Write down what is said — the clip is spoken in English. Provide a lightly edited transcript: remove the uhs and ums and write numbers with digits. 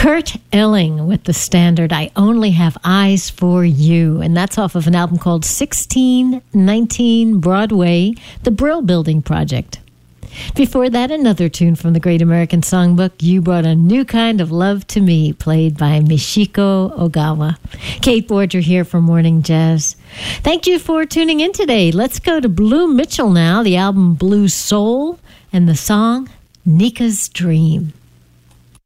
Kurt Elling with the standard I Only Have Eyes for You, and that's off of an album called 1619 Broadway, The Brill Building Project. Before that, another tune from the Great American Songbook, You Brought a New Kind of Love to Me, played by Michiko Ogawa. Kate Borger here for Morning Jazz. Thank you for tuning in today. Let's go to Blue Mitchell now, the album Blue Soul, and the song Nika's Dream.